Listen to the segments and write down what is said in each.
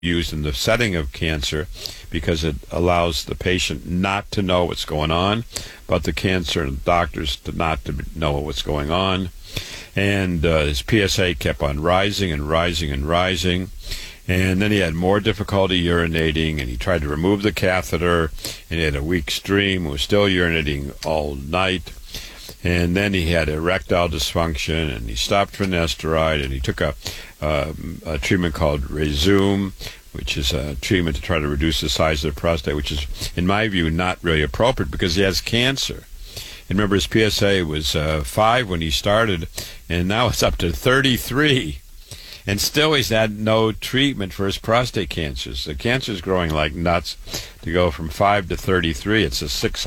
used in the setting of cancer because it allows the patient not to know what's going on, but the cancer and doctors not to know what's going on. And his PSA kept on rising and rising and rising. And then he had more difficulty urinating, and he tried to remove the catheter, and he had a weak stream, was still urinating all night. And then he had erectile dysfunction, and he stopped finasteride, and he took a treatment called Rezum, which is a treatment to try to reduce the size of the prostate, which is, in my view, not really appropriate because he has cancer. And remember, his PSA was 5 when he started, and now it's up to 33. And still he's had no treatment for his prostate cancers. The cancer is growing like nuts to go from 5 to 33. It's a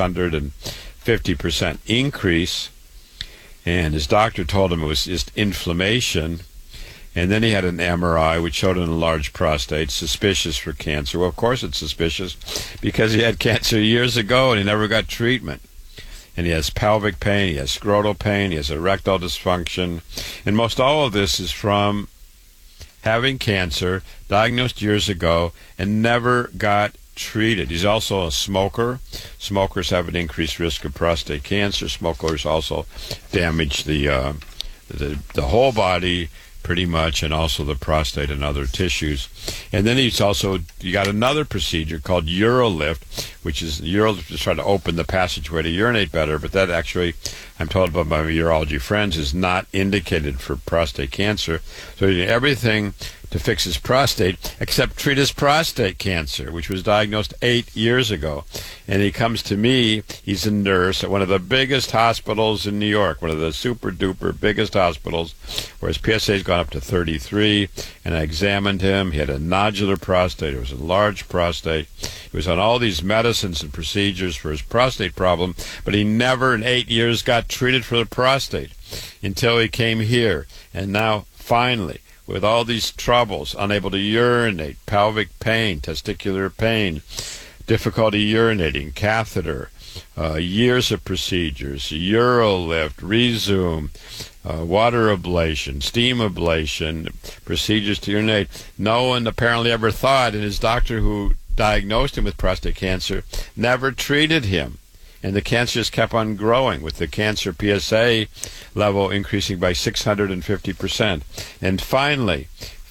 650% increase. And his doctor told him it was just inflammation. And then he had an MRI, which showed an enlarged prostate, suspicious for cancer. Well, of course it's suspicious because he had cancer years ago and he never got treatment. And he has pelvic pain, he has scrotal pain, he has erectile dysfunction. And most all of this is from having cancer, diagnosed years ago, and never got treated. He's also a smoker. Smokers have an increased risk of prostate cancer. Smokers also damage the whole body pretty much, and also the prostate and other tissues. And then he's also, you got another procedure called UroLift, which is UroLift to try to open the passageway to urinate better, but that actually, I'm told by my urology friends, is not indicated for prostate cancer. So he did everything to fix his prostate except treat his prostate cancer, which was diagnosed 8 years ago. And he comes to me, he's a nurse at one of the biggest hospitals in New York, one of the super duper biggest hospitals, where his PSA has gone up to 33, and I examined him. He had a nodular prostate. It was a large prostate. He was on all these medicines and procedures for his prostate problem, but he never in 8 years got treated for the prostate until he came here. And now, finally, with all these troubles, unable to urinate, pelvic pain, testicular pain, difficulty urinating, catheter, years of procedures, UroLift, Rezum, water ablation, steam ablation, procedures to urinate. No one apparently ever thought, and his doctor who diagnosed him with prostate cancer never treated him. And the cancer just kept on growing, with the cancer PSA level increasing by 650%. And finally,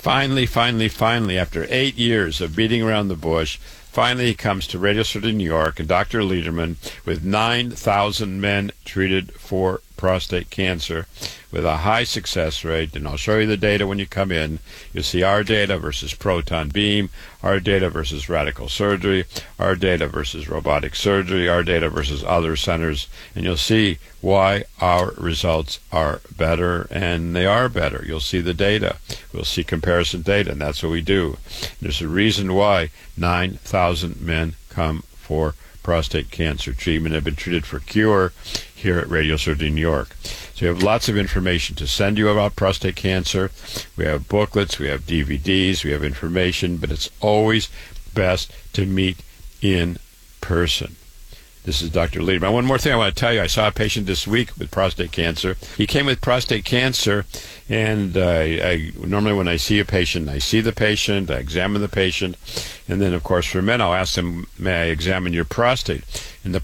after 8 years of beating around the bush, finally he comes to Radio City, New York, and Dr. Lederman, with 9,000 men treated for prostate cancer with a high success rate. And I'll show you the data when you come in. You'll see our data versus proton beam, our data versus radical surgery, our data versus robotic surgery, our data versus other centers, and you'll see why our results are better, and they are better. You'll see the data. We'll see comparison data, and that's what we do. There's a reason why 9,000 men come for prostate cancer treatment, have been treated for cure here at Radio Surgery New York. So we have lots of information to send you about prostate cancer. We have booklets, we have DVDs, we have information, but it's always best to meet in person. This is Dr. Lederman. One more thing I want to tell you. I saw a patient this week with prostate cancer. He came with prostate cancer, and I normally when I see a patient, I see the patient, I examine the patient, and then, of course, for men, I'll ask them, may I examine your prostate? And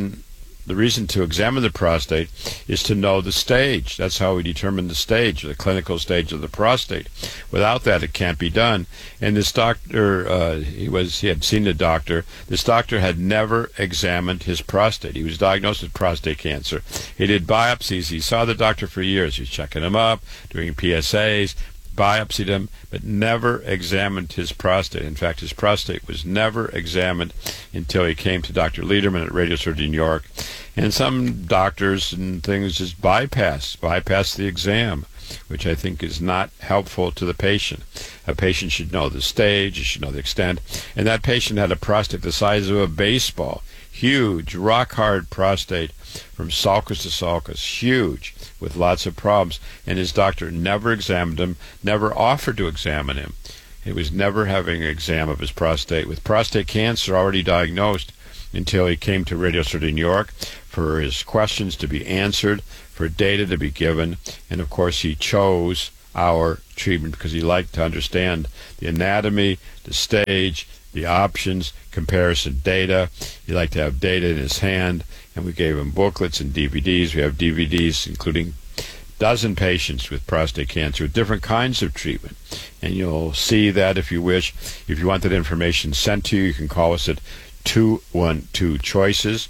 the reason to examine the prostate is to know the stage. That's how we determine the stage, the clinical stage of the prostate. Without that, it can't be done. And this doctor, he had seen the doctor. This doctor had never examined his prostate. He was diagnosed with prostate cancer. He did biopsies. He saw the doctor for years. He was checking him up, doing PSAs, biopsied him, but never examined his prostate. In fact, his prostate was never examined until he came to Dr. Lederman at Radio Surgery New York. And some doctors and things just bypass the exam, which I think is not helpful to the patient. A patient should know the stage, he should know the extent. And that patient had a prostate the size of a baseball. Huge, rock-hard prostate from sulcus to sulcus, huge, with lots of problems. And his doctor never examined him, never offered to examine him. He was never having an exam of his prostate, with prostate cancer already diagnosed, until he came to Radio City New York for his questions to be answered, for data to be given, and of course he chose our treatment because he liked to understand the anatomy, the stage, the options, comparison data. He liked to have data in his hand, and we gave him booklets and DVDs. We have DVDs including dozen patients with prostate cancer with different kinds of treatment. And you'll see that if you wish. If you want that information sent to you, you can call us at 212-CHOICES.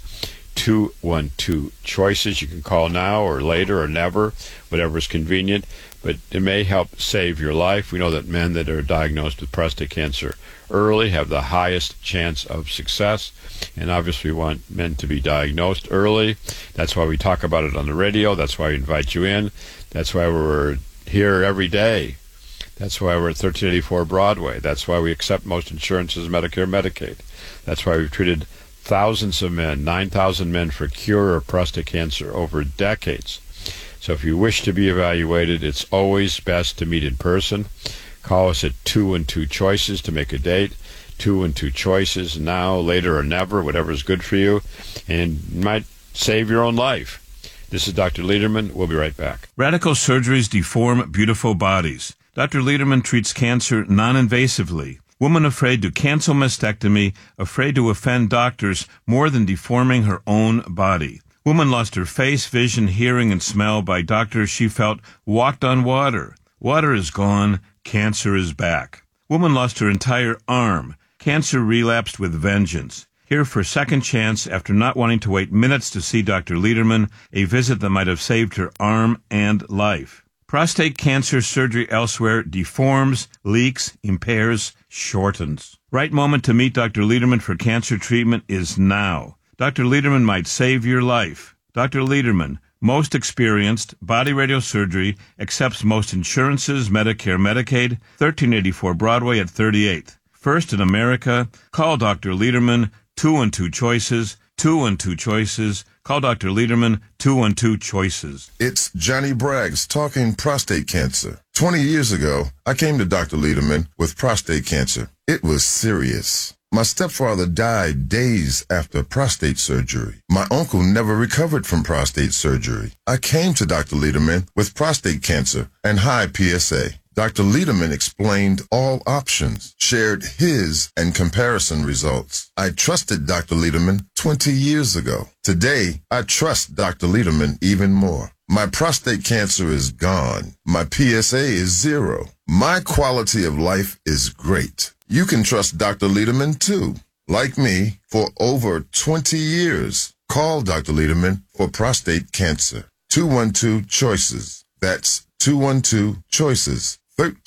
212-CHOICES. You can call now or later or never, whatever is convenient. But it may help save your life. We know that men that are diagnosed with prostate cancer early have the highest chance of success. And obviously we want men to be diagnosed early. That's why we talk about it on the radio. That's why we invite you in. That's why we're here every day. That's why we're at 1384 Broadway. That's why we accept most insurances, Medicare, Medicaid. That's why we've treated thousands of men, 9,000 men for cure of prostate cancer over decades. So if you wish to be evaluated, it's always best to meet in person. Call us at 212-CHOICES to make a date. 212-CHOICES, now, later, or never, whatever is good for you, and you might save your own life. This is Dr. Lederman. We'll be right back. Radical surgeries deform beautiful bodies. Dr. Lederman treats cancer non-invasively. Woman afraid to cancel mastectomy, afraid to offend doctors more than deforming her own body. Woman lost her face, vision, hearing, and smell by doctors she felt walked on water. Water is gone. Cancer is back. Woman lost her entire arm. Cancer relapsed with vengeance. Here for a second chance after not wanting to wait minutes to see Dr. Lederman, a visit that might have saved her arm and life. Prostate cancer surgery elsewhere deforms, leaks, impairs, shortens. Right moment to meet Dr. Lederman for cancer treatment is now. Dr. Lederman might save your life. Dr. Lederman, most experienced, body radiosurgery, accepts most insurances, Medicare, Medicaid, 1384 Broadway at 38th. First in America. Call Dr. Lederman, 212-CHOICES, 212-CHOICES. Call Dr. Lederman, 212-CHOICES. It's Johnny Braggs talking prostate cancer. 20 years ago, I came to Dr. Lederman with prostate cancer. It was serious. My stepfather died days after prostate surgery. My uncle never recovered from prostate surgery. I came to Dr. Lederman with prostate cancer and high PSA. Dr. Lederman explained all options, shared his and comparison results. I trusted Dr. Lederman 20 years ago. Today, I trust Dr. Lederman even more. My prostate cancer is gone. My PSA is 0. My quality of life is great. You can trust Dr. Lederman too. Like me, for over 20 years. Call Dr. Lederman for prostate cancer. 212-CHOICES. That's 212-CHOICES.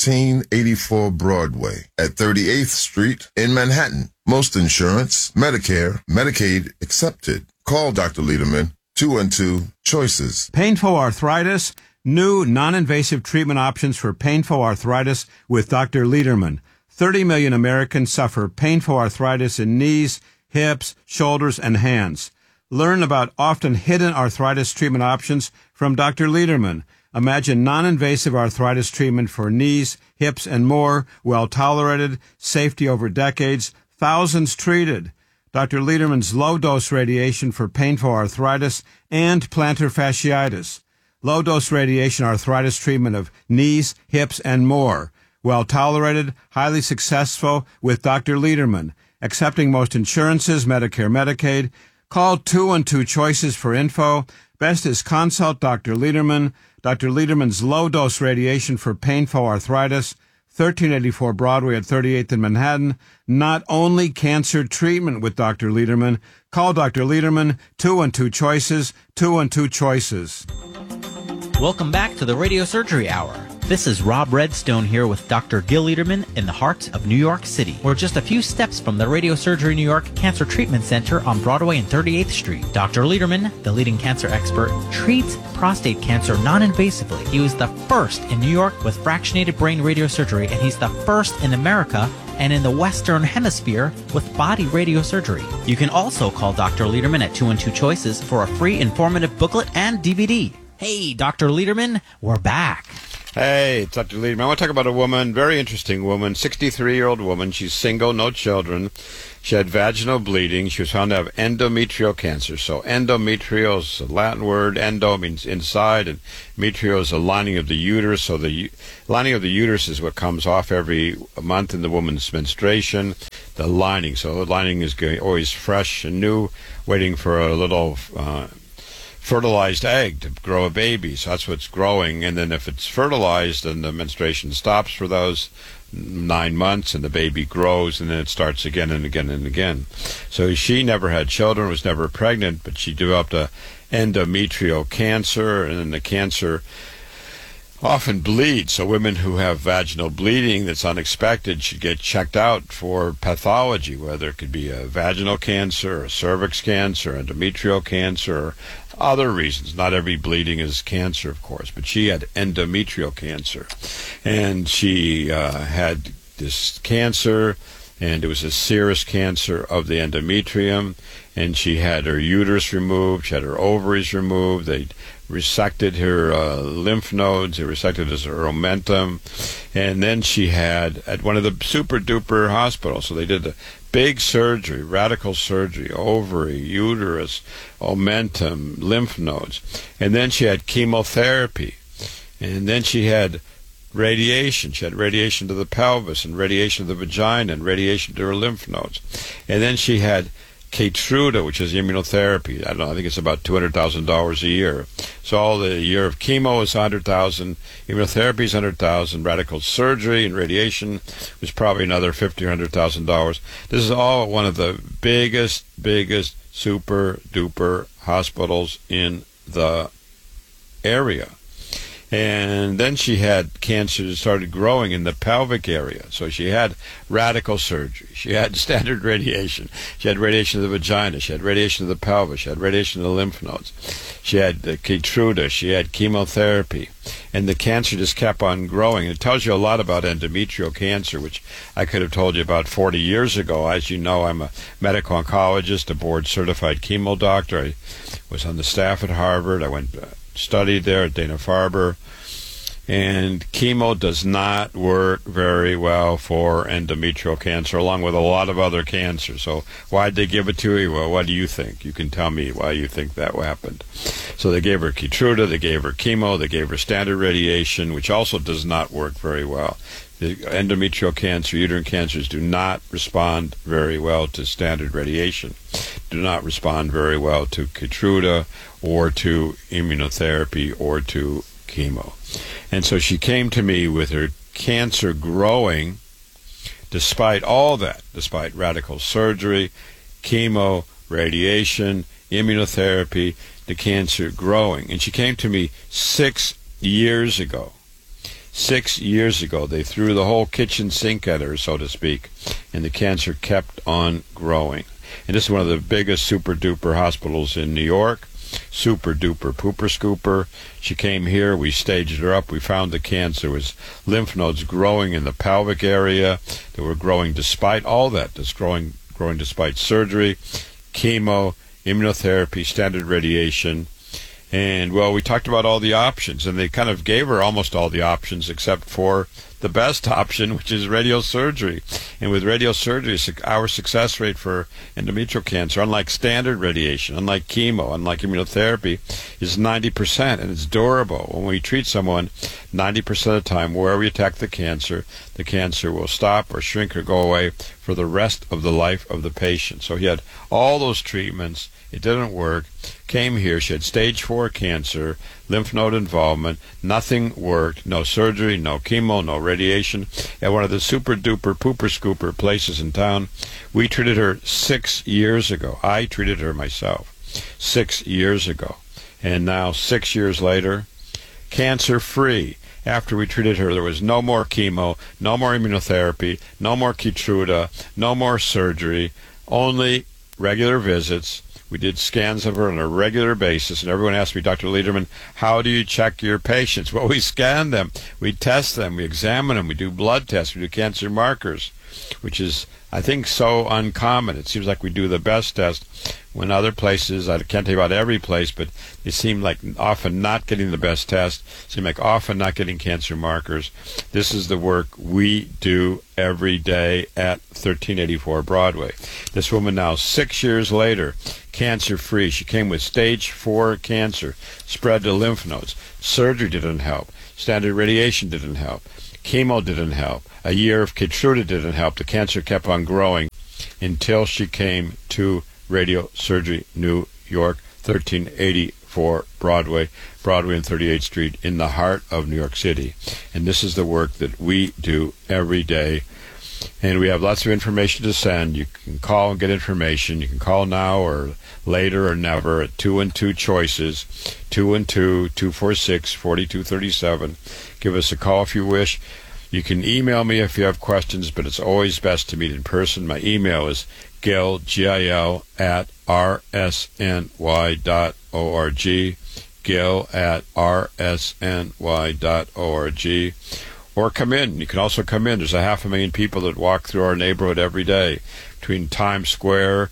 1384 Broadway at 38th Street in Manhattan. Most insurance, Medicare, Medicaid accepted. Call Dr. Lederman, 212-CHOICES. Painful arthritis, new non-invasive treatment options for painful arthritis with Dr. Lederman. 30 million Americans suffer painful arthritis in knees, hips, shoulders, and hands. Learn about often hidden arthritis treatment options from Dr. Lederman. Imagine non-invasive arthritis treatment for knees, hips, and more, well-tolerated, safety over decades, thousands treated. Dr. Lederman's low-dose radiation for painful arthritis and plantar fasciitis. Low-dose radiation arthritis treatment of knees, hips, and more. Well-tolerated, highly successful with Dr. Lederman. Accepting most insurances, Medicare, Medicaid. Call 212-CHOICES for info. Best is consult Dr. Lederman. Dr. Lederman's low-dose radiation for painful arthritis, 1384 Broadway at 38th in Manhattan. Not only cancer treatment with Dr. Lederman. Call Dr. Lederman, 212-CHOICES, 212-CHOICES. Welcome back to the Radio Surgery Hour. This is Rob Redstone here with Dr. Gil Lederman in the heart of New York City. We're just a few steps from the Radio Surgery New York Cancer Treatment Center on Broadway and 38th Street. Dr. Lederman, the leading cancer expert, treats prostate cancer non-invasively. He was the first in New York with fractionated brain radiosurgery, and he's the first in America and in the Western Hemisphere with body radiosurgery. You can also call Dr. Lederman at 212-CHOICES for a free informative booklet and DVD. Hey, Dr. Lederman, we're back. Hey, it's Dr. Liederman. I want to talk about a woman, very interesting woman, 63-year-old woman. She's single, no children. She had vaginal bleeding. She was found to have endometrial cancer. So endometrial is a Latin word. Endo means inside, and metrial is the lining of the uterus. So the lining of the uterus is what comes off every month in the woman's menstruation, the lining. So the lining is always fresh and new, waiting for a little fertilized egg to grow a baby. So that's what's growing. And then if it's fertilized, then the menstruation stops for those 9 months, and the baby grows, and then it starts again and again and again. So she never had children, was never pregnant, but she developed a endometrial cancer, and then the cancer often bleeds. So women who have vaginal bleeding that's unexpected should get checked out for pathology, whether it could be a vaginal cancer, a cervix cancer, endometrial cancer, or other reasons. Not every bleeding is cancer, of course, but she had endometrial cancer, and she had this cancer, and it was a serous cancer of the endometrium, and she had her uterus removed, she had her ovaries removed, they resected her lymph nodes, they resected her omentum, and then she had, at one of the super-duper hospitals, so they did the big surgery, radical surgery, ovary, uterus, omentum, lymph nodes, and then she had chemotherapy, and then she had radiation. She had radiation to the pelvis, and radiation to the vagina, and radiation to her lymph nodes, and then she had Keytruda, which is immunotherapy. I don't know, I think it's about $200,000 a year. So all the year of chemo is $100,000, immunotherapy is $100,000, radical surgery and radiation was probably another $50,000 or $100,000. This is all one of the biggest super duper hospitals in the area. And then she had cancer that started growing in the pelvic area. So she had radical surgery. She had standard radiation. She had radiation to the vagina. She had radiation to the pelvis. She had radiation to the lymph nodes. She had the Keytruda. She had chemotherapy. And the cancer just kept on growing. It tells you a lot about endometrial cancer, which I could have told you about 40 years ago. As you know, I'm a medical oncologist, a board-certified chemo doctor. I was on the staff at Harvard. I went studied there at Dana-Farber, and chemo does not work very well for endometrial cancer, along with a lot of other cancers. So why'd they give it to you? Well, what do you think? You can tell me why you think that happened. So they gave her Keytruda, they gave her chemo, they gave her standard radiation, which also does not work very well. The endometrial cancer, uterine cancers do not respond very well to standard radiation, do not respond very well to Keytruda or to immunotherapy or to chemo. And so she came to me with her cancer growing despite all that, despite radical surgery, chemo, radiation, immunotherapy, the cancer growing. And she came to me 6 years ago. 6 years ago, they threw the whole kitchen sink at her, so to speak, and the cancer kept on growing. And this is one of the biggest super-duper hospitals in New York, super-duper pooper scooper. She came here, we staged her up, we found the cancer was lymph nodes growing in the pelvic area. They were growing despite all that, just growing despite surgery, chemo, immunotherapy, standard radiation. And, well, we talked about all the options, and they kind of gave her almost all the options except for the best option, which is radiosurgery. And with radiosurgery, our success rate for endometrial cancer, unlike standard radiation, unlike chemo, unlike immunotherapy, is 90%, and it's durable. When we treat someone, 90% of the time, wherever we attack the cancer will stop or shrink or go away for the rest of the life of the patient. So he had all those treatments. It didn't work. Came here. She had stage 4 cancer, lymph node involvement. Nothing worked. No surgery, no chemo, no radiation. At one of the super-duper pooper-scooper places in town. We treated her 6 years ago. I treated her myself 6 years ago. And now, 6 years later, cancer-free. After we treated her, there was no more chemo, no more immunotherapy, no more Keytruda, no more surgery, only regular visits. We did scans of her on a regular basis, and everyone asked me, Dr. Liederman, how do you check your patients? Well, we scan them, we test them, we examine them, we do blood tests, we do cancer markers, which is, I think, so uncommon. It seems like we do the best test when other places, I can't tell you about every place, but they seem like often not getting the best test, seem like often not getting cancer markers. This is the work we do every day at 1384 Broadway. This woman now, 6 years later, cancer-free. She came with stage 4 cancer, spread to lymph nodes. Surgery didn't help. Standard radiation didn't help. Chemo didn't help. A year of Keytruda didn't help. The cancer kept on growing until she came to Radio Surgery New York, 1384 Broadway and 38th Street, in the heart of New York City. And this is the work that we do every day. And we have lots of information to send. You can call and get information. You can call now or later or never at 212-CHOICES, 212-246-4237. Give us a call if you wish. You can email me if you have questions, but it's always best to meet in person. My email is Gil, G-I-L, at rsny.org, Gil at rsny.org. Or come in. You can also come in. There's 500,000 people that walk through our neighborhood every day, between Times Square,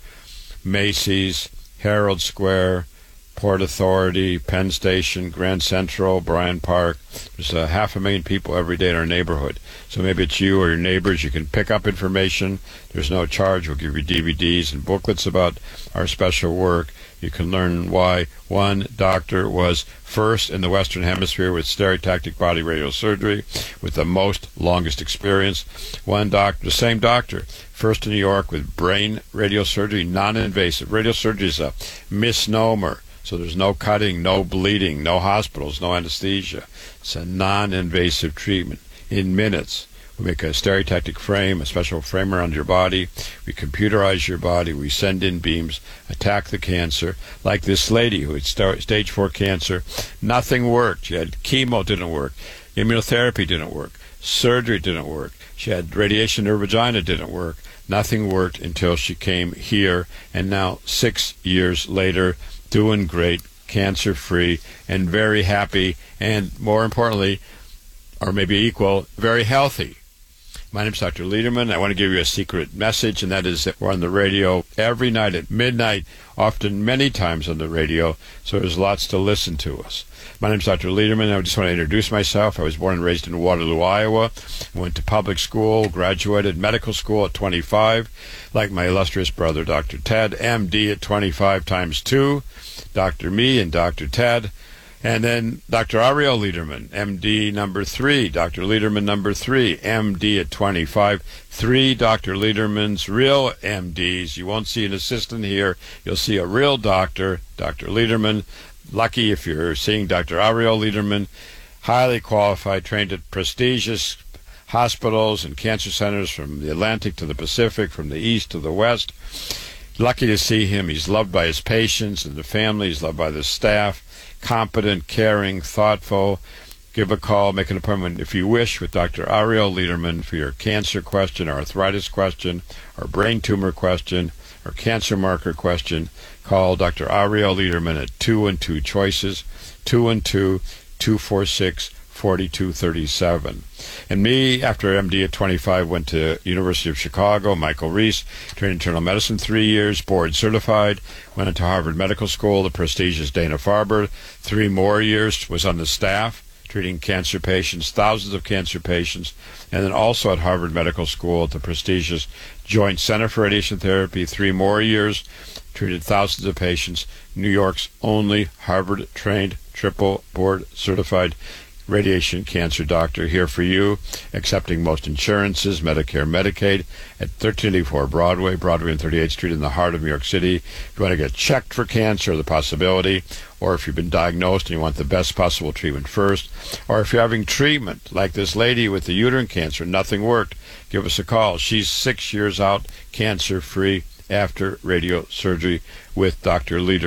Macy's, Herald Square, Port Authority, Penn Station, Grand Central, Bryant Park. There's 500,000 people every day in our neighborhood. So maybe it's you or your neighbors. You can pick up information. There's no charge. We'll give you DVDs and booklets about our special work. You can learn why one doctor was first in the Western Hemisphere with stereotactic body radiosurgery, with the longest experience. One doctor, the same doctor, first in New York with brain radiosurgery, non-invasive. Radiosurgery is a misnomer. So there's no cutting, no bleeding, no hospitals, no anesthesia. It's a non-invasive treatment. In minutes, we make a stereotactic frame, a special frame around your body. We computerize your body. We send in beams, attack the cancer. Like this lady who had stage 4 cancer. Nothing worked. She had chemo, didn't work. Immunotherapy didn't work. Surgery didn't work. She had radiation in her vagina, didn't work. Nothing worked until she came here. And now, 6 years later, doing great, cancer-free, and very happy, and more importantly, or maybe equal, very healthy. My name is Dr. Lederman. I want to give you a secret message, and that is that we're on the radio every night at midnight, often many times on the radio, so there's lots to listen to us. My name is Dr. Lederman. I just want to introduce myself. I was born and raised in Waterloo, Iowa. Went to public school, graduated medical school at 25, like my illustrious brother, Dr. Ted, MD at 25 times 2, Dr. Me and Dr. Ted. And then Dr. Ariel Lederman, MD number 3, Dr. Lederman number 3, MD at 25. 3 Dr. Lederman's real MDs. You won't see an assistant here. You'll see a real doctor, Dr. Lederman. Lucky if you're seeing Dr. Ariel Lederman, highly qualified, trained at prestigious hospitals and cancer centers from the Atlantic to the Pacific, from the East to the West. Lucky to see him. He's loved by his patients and the family. He's loved by the staff. Competent, caring, thoughtful. Give a call, make an appointment if you wish with Dr. Ariel Lederman for your cancer question, arthritis question, or brain tumor question, or cancer marker question. Call Dr. Ariel Lederman at 212-CHOICES, 212-246-4237. And me, after MD at 25, went to University of Chicago, Michael Reese, trained in internal medicine 3 years, board certified, went into Harvard Medical School, the prestigious Dana-Farber, 3 more years, was on the staff, treating cancer patients, thousands of cancer patients, and then also at Harvard Medical School at the prestigious Joint Center for Radiation Therapy, 3 more years, treated thousands of patients, New York's only Harvard-trained, triple board-certified radiation cancer doctor, here for you, accepting most insurances, Medicare, Medicaid, at 1384 Broadway and 38th Street in the heart of New York City. If you want to get checked for cancer, the possibility, or if you've been diagnosed and you want the best possible treatment first, or if you're having treatment, like this lady with the uterine cancer, nothing worked, give us a call. She's 6 years out, cancer-free, after radio surgery with Dr. Lederman.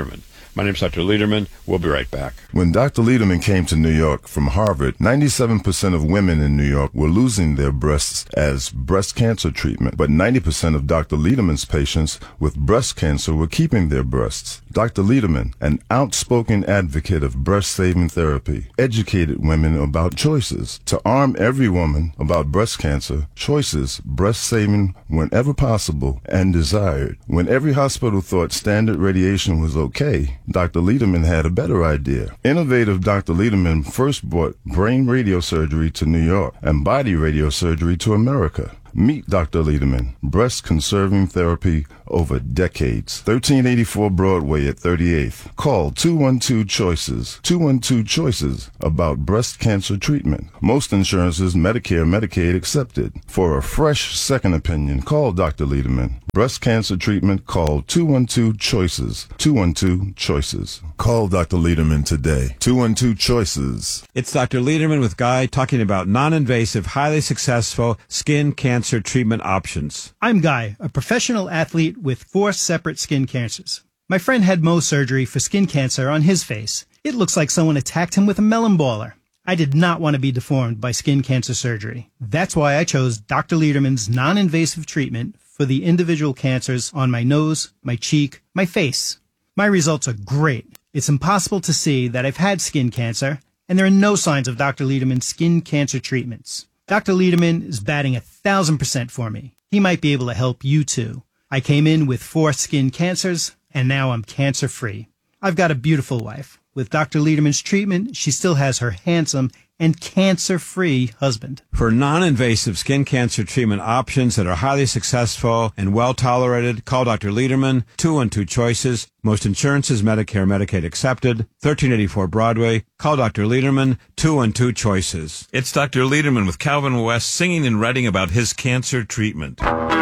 My name is Dr. Lederman. We'll be right back. When Dr. Lederman came to New York from Harvard, 97% of women in New York were losing their breasts as breast cancer treatment, but 90% of Dr. Lederman's patients with breast cancer were keeping their breasts. Dr. Lederman, an outspoken advocate of breast-saving therapy, educated women about choices. To arm every woman about breast cancer, choices, breast-saving whenever possible and desired. When every hospital thought standard radiation was okay, Dr. Lederman had a better idea. Innovative Dr. Lederman first brought brain radiosurgery to New York and body radiosurgery to America. Meet Dr. Lederman, breast-conserving therapy over decades. 1384 Broadway at 38th. Call 212-CHOICES. 212-CHOICES about breast cancer treatment. Most insurances, Medicare, Medicaid accepted. For a fresh second opinion, call Dr. Lederman. Breast cancer treatment, call 212-CHOICES. 212-CHOICES. Call Dr. Lederman today. 212-CHOICES. It's Dr. Lederman with Guy talking about non-invasive, highly successful skin cancer treatment options. I'm Guy, a professional athlete with 4 separate skin cancers. My friend had Mohs surgery for skin cancer on his face. It looks like someone attacked him with a melon baller. I did not want to be deformed by skin cancer surgery. That's why I chose Dr. Lederman's non-invasive treatment for the individual cancers on my nose, my cheek, my face. My results are great. It's impossible to see that I've had skin cancer, and there are no signs of Dr. Lederman's skin cancer treatments. Dr. Lederman is batting 1,000% for me. He might be able to help you too. I came in with 4 skin cancers, and now I'm cancer-free. I've got a beautiful wife. With Dr. Lederman's treatment, she still has her handsome and cancer-free husband. For non-invasive skin cancer treatment options that are highly successful and well-tolerated, call Dr. Lederman, 212-CHOICES. Most insurances, Medicare, Medicaid accepted. 1384 Broadway. Call Dr. Lederman, 212-CHOICES. It's Dr. Lederman with Calvin West singing and writing about his cancer treatment.